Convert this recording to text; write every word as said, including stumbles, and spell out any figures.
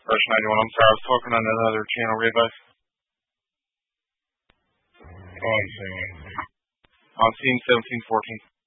Rush ninety-one. I'm sorry, I was talking on another channel, Revive. Oh, I'm seeing it. I'm seeing seventeen fourteen.